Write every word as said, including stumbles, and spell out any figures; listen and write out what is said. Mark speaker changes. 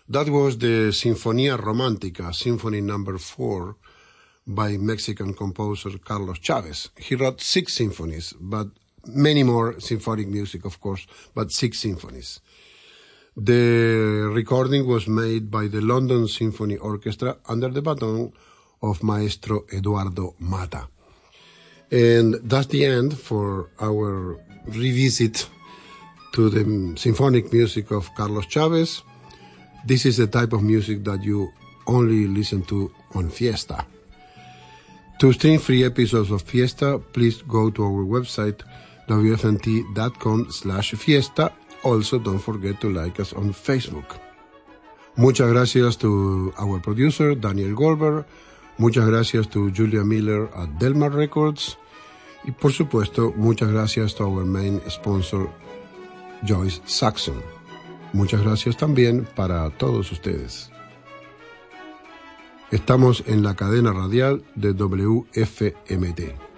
Speaker 1: That was the Sinfonía Romántica, Symphony Number Four, by Mexican composer Carlos Chavez. He wrote six symphonies, but many more symphonic music, of course, but six symphonies. The recording was made by the London Symphony Orchestra under the baton of Maestro Eduardo Mata. And that's the end for our revisit to the symphonic music of Carlos Chavez. This is the type of music that you only listen to on Fiesta. To stream free episodes of Fiesta, please go to our website, w f n t dot com slash fiesta. Also, don't forget to like us on Facebook. Muchas gracias to our producer, Daniel Goldberg. Muchas gracias to Julia Miller at Delmar Records. Y por supuesto, muchas gracias to our main sponsor, Joyce Saxon. Muchas gracias también para todos ustedes. Estamos en la cadena radial de W F M T.